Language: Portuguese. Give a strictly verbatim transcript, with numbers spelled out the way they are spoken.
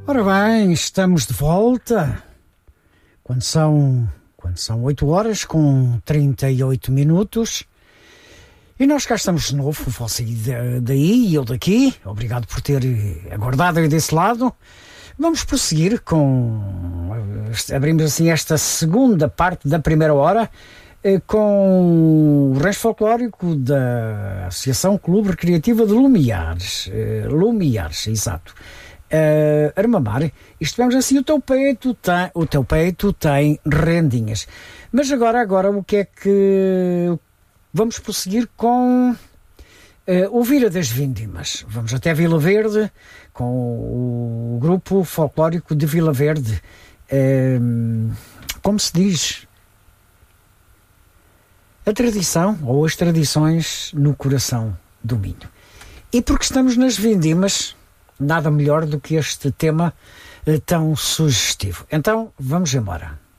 Ora bem, estamos de volta. Quando são, quando são oito horas com trinta e oito minutos. E nós cá estamos de novo, você daí e eu daqui. Obrigado por ter aguardado aí desse lado. Vamos prosseguir com... Abrimos assim esta segunda parte da primeira hora com o rancho folclórico da Associação Clube Recreativa de Lumiares. Lumiares, exato. Uh, Armamar, isto vemos assim, o teu peito tem, o teu peito tem rendinhas. Mas agora, agora o que é que vamos prosseguir com uh, o Vira das Vindimas. Vamos até Vila Verde com o grupo folclórico de Vila Verde. Uh, como se diz? A tradição ou as tradições no coração do Minho. E porque estamos nas Vindimas, nada melhor do que este tema uh, tão sugestivo. Então, vamos embora.